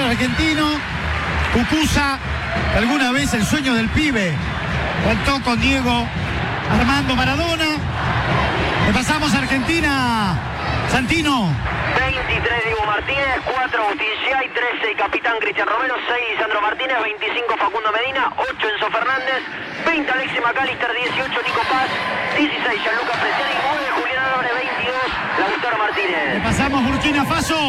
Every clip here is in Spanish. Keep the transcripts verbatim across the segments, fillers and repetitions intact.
argentino. Cucuza, alguna vez el sueño del pibe, contó con Diego Armando Maradona. Le pasamos a Argentina. Santino. veintitrés Diego Martínez, cuatro Agustín Giai, trece Capitán Cristian Romero, seis Lisandro Martínez, veinticinco Facundo Medina, ocho Enzo Fernández, veinte Alexis McAllister, dieciocho Nico Paz, dieciséis Gianluca Fresiani, nueve Julián Álvarez, veintidós Lautaro Martínez. Le pasamos Burkina Faso.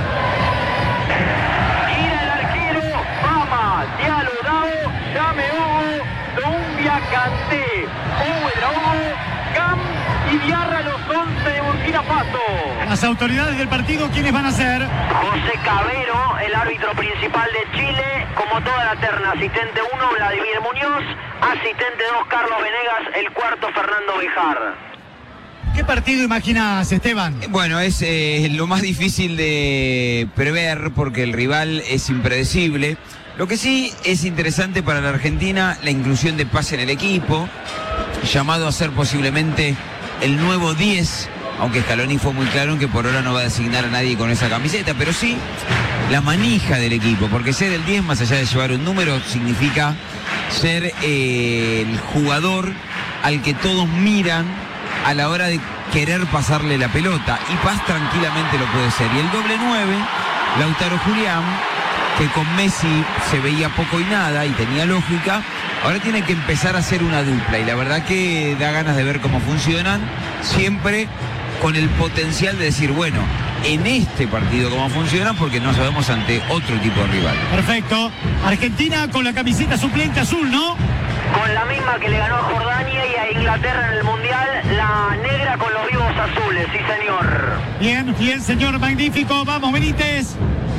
Gira el arquero, Mama, Diallo, Dao, Llame Hugo, Doumbia, Kanté, Owe, Hugo, Cam y Diarra, los once de Burkina Faso. Las autoridades del partido, ¿quiénes van a ser? José Cabero, el árbitro principal de Chile, como toda la terna. Asistente uno, Vladimir Muñoz. Asistente dos, Carlos Venegas. El cuarto, Fernando Bejar. ¿Qué partido imaginás, Esteban? Bueno, es eh, lo más difícil de prever porque el rival es impredecible. Lo que sí es interesante para la Argentina, la inclusión de Paz en el equipo, llamado a ser posiblemente el nuevo diez, aunque Scaloni fue muy claro en que por ahora no va a designar a nadie con esa camiseta, pero sí la manija del equipo, porque ser el diez, más allá de llevar un número, significa ser eh, el jugador al que todos miran a la hora de querer pasarle la pelota, y Paz tranquilamente lo puede ser. Y el doble nueve, Lautaro Julián, que con Messi se veía poco y nada y tenía lógica, ahora tiene que empezar a hacer una dupla, y la verdad que da ganas de ver cómo funcionan, siempre con el potencial de decir, bueno, en este partido cómo funcionan, porque no sabemos ante otro tipo de rival. Perfecto. Argentina con la camiseta suplente azul, ¿no? Con la misma que le ganó a Jordania y a Inglaterra en el Mundial, la negra con los vivos azules, sí señor. Bien, bien, señor, magnífico. Vamos, Benítez.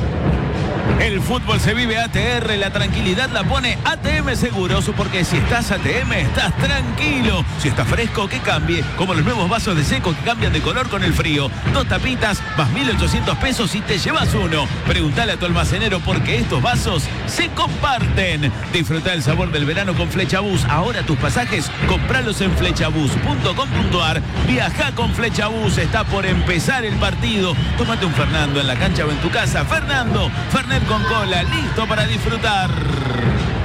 El fútbol se vive A T R, la tranquilidad la pone A T M Seguros, porque si estás A T M estás tranquilo. Si está fresco, que cambie, como los nuevos vasos de seco que cambian de color con el frío. Dos tapitas más mil ochocientos pesos y te llevas uno. Preguntale a tu almacenero porque estos vasos se comparten. Disfruta el sabor del verano con Flechabús. Ahora tus pasajes, compralos en flechabús punto com punto ar. Viaja con Flechabús, está por empezar el partido. Tómate un Fernando en la cancha o en tu casa. Fernando, Fernet con cola, listo para disfrutar.